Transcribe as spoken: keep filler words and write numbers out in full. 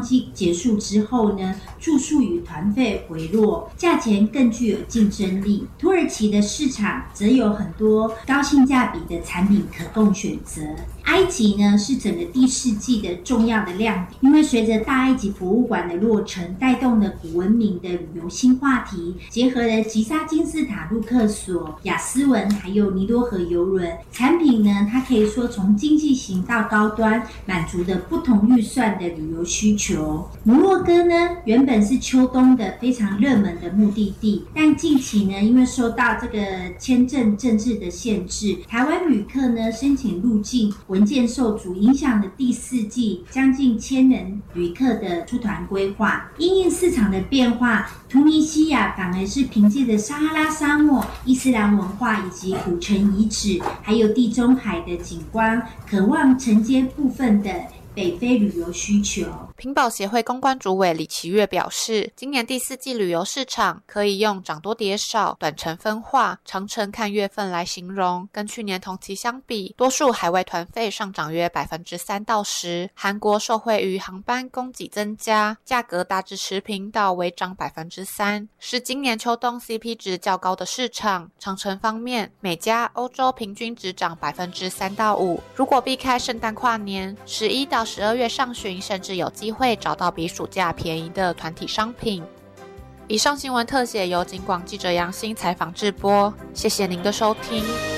旺季结束之后呢，住宿与团费回落，价钱更具有竞争力。土耳其的市场则有很多高性价比的产品可供选择。埃及呢是整个第四季的重要的亮点，因为随着大埃及博物馆的落成，带动了古文明的旅游新话题，结合了吉萨金字塔、路克索、雅斯文还有尼罗河邮轮产品呢，它可以说从经济型到高端，满足的不同预算的旅游需求。摩洛哥呢原本是秋冬的非常热门的目的地，但近期呢因为受到这个签证政治的限制，台湾旅客呢申请入境文件受阻，影响了第四季将近千人旅客的出团规划。因应市场的变化，突尼西亚反而是凭借着撒哈拉沙漠、伊斯兰文化以及古城遗址，还有地中海的景观，渴望承接部分的北非旅游需求。 屏保协会公关主委李奇月表示，今年第四季旅游市场可以用涨多跌少、短程分化、长程看月份来形容。跟去年同期相比，多数海外团费上涨约 百分之三到百分之十， 韩国受惠于航班供给增加，价格大致持平到微涨 百分之三， 是今年秋冬 C P 值较高的市场。长程方面，美加、欧洲平均只涨 百分之三到百分之五， 如果避开圣诞跨年，十一到十二月上旬甚至有机会找到比暑假便宜的团体商品。以上新闻特写由警广记者杨欣采访制播，谢谢您的收听。